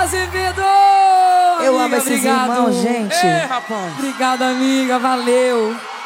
Azevedo! Eu Amiga, amo esses obrigado. irmãos, gente. Rapaz. Obrigada, amiga. Valeu.